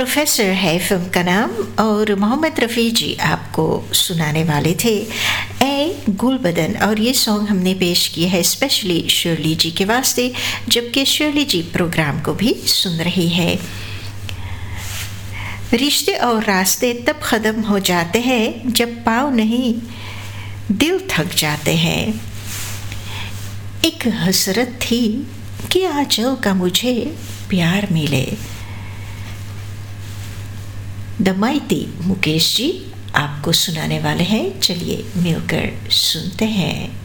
Professor है film का नाम, और मोहम्मद रफ़ी जी आपको सुनाने वाले थे ए गुलबदन। और ये सॉन्ग हमने पेश किया है स्पेशली शर्ली जी के वास्ते, जबकि शर्ली जी प्रोग्राम को भी सुन रही है। रिश्ते और रास्ते तब ख़त्म हो जाते हैं जब पाँव नहीं दिल थक जाते हैं। एक हसरत थी कि आंचल का मुझे प्यार मिले। द माइटी मुकेश जी आपको सुनाने वाले हैं, चलिए मिलकर सुनते हैं।